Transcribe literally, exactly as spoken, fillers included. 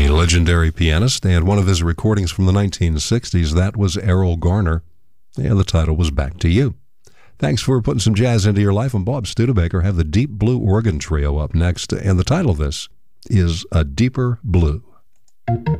a legendary pianist, and one of his recordings from the nineteen sixties, that was Errol Garner, and the title was Back to You. Thanks for putting some jazz into your life. I'm Bob Studebaker. Have the Deep Blue Organ Trio up next, and the title of this is A Deeper Blue.